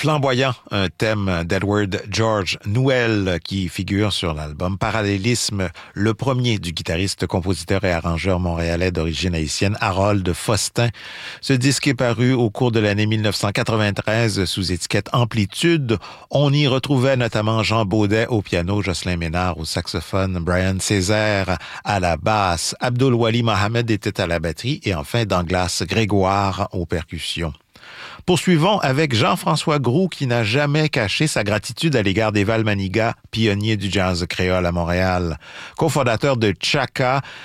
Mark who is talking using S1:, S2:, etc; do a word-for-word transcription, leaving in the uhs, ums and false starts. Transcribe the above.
S1: Flamboyant, un thème d'Edward George Newell qui figure sur l'album Parallélisme, le premier du guitariste, compositeur et arrangeur montréalais d'origine haïtienne Harold Faustin. Ce disque est paru au cours de l'année mille neuf cent quatre-vingt-treize sous étiquette Amplitude. On y retrouvait notamment Jean Baudet au piano, Jocelyn Ménard au saxophone, Brian Césaire à la basse, Abdul Wali Mohamed était à la batterie et enfin Douglas Grégoire aux percussions. Poursuivons avec Jean-François Groulx qui n'a jamais caché sa gratitude à l'égard d'Eval Maniga, pionnier du jazz créole à Montréal. Cofondateur de Chaka,